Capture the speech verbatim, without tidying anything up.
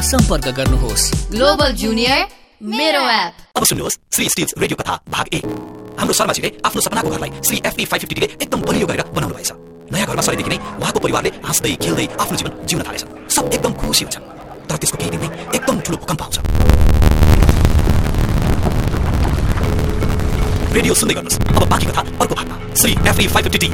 सम्पर्क गर्नुहोस् global junior मेरो एप। अब सुन्नुहोस् श्री स्टिल्स रेडियो कथा भाग एक। हाम्रो शर्माजीले आफ्नो सपनाको घरलाई श्री एफपी फाइभ फिफ्टी ले एकदम बलियो गरेर बनाउनु भएछ। नयाँ घरमा सरेदेखि नै उहाँको परिवारले हाँस्दै खेल्दै आफ्नो जीवन जिउन थालेछन्। सब एकदम खुसी हुन्छन्। तर त्यसको केही दिनमै एकदम ठुलो भूकम्प आउँछ। रेडियो सुन्दै गर्नुहोस्। अब बाँकी कथा अर्को भागमा Shri FP five fifty T